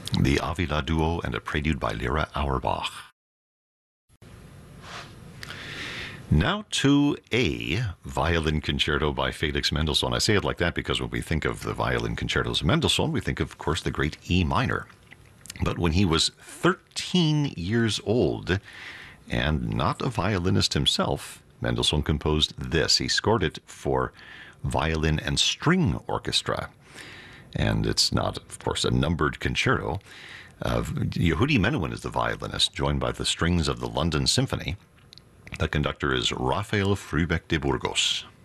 the Avila Duo, and a prelude by Lyra Auerbach. Now to a violin concerto by Felix Mendelssohn. I say it like that because when we think of the violin concertos of Mendelssohn, we think of course, the great E minor. But when he was 13 years old, and not a violinist himself, Mendelssohn composed this. He scored it for violin and string orchestra. And it's not, of course, a numbered concerto. Yehudi Menuhin is the violinist, joined by the strings of the London Symphony. The conductor is Rafael Frühbeck de Burgos.